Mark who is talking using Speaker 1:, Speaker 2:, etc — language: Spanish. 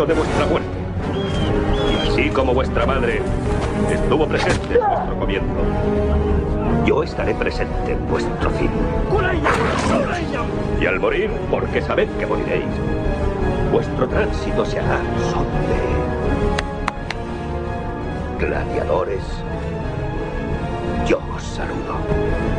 Speaker 1: de vuestra muerte. Y así como vuestra madre estuvo presente en vuestro comienzo, yo estaré presente en vuestro fin. Y al morir, porque sabed que moriréis, vuestro tránsito se hará son de gladiadores. Yo os saludo.